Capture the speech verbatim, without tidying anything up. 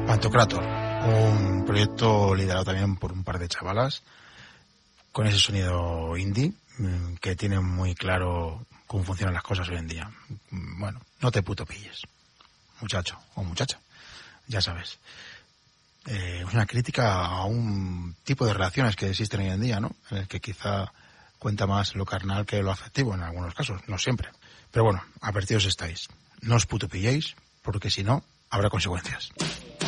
Pantocrator, un proyecto liderado también por un par de chavalas con ese sonido indie que tiene muy claro cómo funcionan las cosas hoy en día. Bueno, no te puto pilles, muchacho o muchacha, ya sabes. Eh, es una crítica a un tipo de relaciones que existen hoy en día, ¿no? En el que quizá cuenta más lo carnal que lo afectivo en algunos casos, no siempre. Pero bueno, advertidos estáis. No os puto pilléis, porque si no, habrá consecuencias.